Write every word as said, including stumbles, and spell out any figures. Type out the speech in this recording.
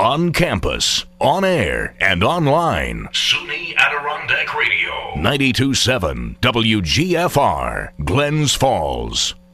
On campus, on air, and online. SUNY Adirondack Radio. ninety-two point seven W G F R, Glens Falls.